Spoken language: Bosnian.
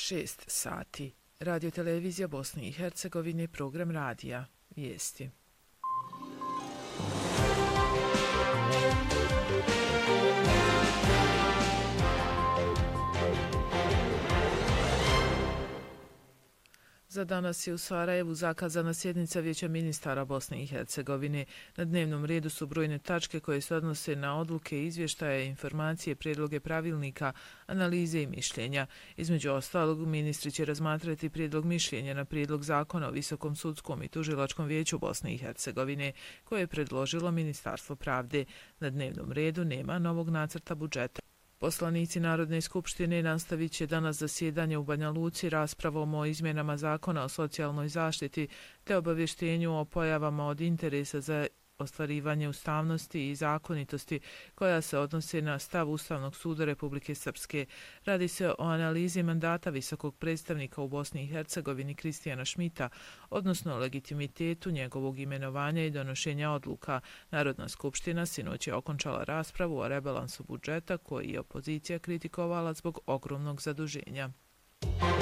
6 sati. Radio televizija Bosne i Hercegovine, program radija, vijesti. Za danas je u Sarajevu zakazana sjednica Vijeća ministara Bosne i Hercegovine. Na dnevnom redu su brojne tačke koje se odnose na odluke, izvještaje, informacije, prijedloge pravilnika, analize i mišljenja. Između ostalog, ministri će razmatrati prijedlog mišljenja na prijedlog zakona o Visokom sudskom i tužilačkom vijeću Bosne i Hercegovine, koje je predložilo Ministarstvo pravde. Na dnevnom redu nema novog nacrta budžeta. Poslanici Narodne skupštine nastavit će danas zasjedanje u Banja Luci raspravom o izmjenama zakona o socijalnoj zaštiti te obavještenju o pojavama od interesa za ostvarivanje ustavnosti i zakonitosti koja se odnose na stav Ustavnog suda Republike Srpske. Radi se o analizi mandata visokog predstavnika u Bosni i Hercegovini Kristijana Šmita, odnosno o legitimitetu njegovog imenovanja i donošenja odluka. Narodna skupština sinoć je okončala raspravu o rebalansu budžeta koji je opozicija kritikovala zbog ogromnog zaduženja.